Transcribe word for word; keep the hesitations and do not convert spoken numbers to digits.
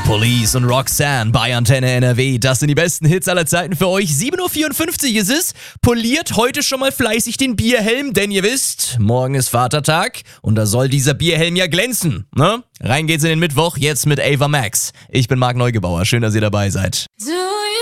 Police und Roxanne bei Antenne N R W. Das sind die besten Hits aller Zeiten für euch. sieben Uhr vierundfünfzig ist es. Poliert heute schon mal fleißig den Bierhelm, denn ihr wisst, morgen ist Vatertag und da soll dieser Bierhelm ja glänzen. Ne? Rein geht's in den Mittwoch, jetzt mit Ava Max. Ich bin Marc Neugebauer. Schön, dass ihr dabei seid. So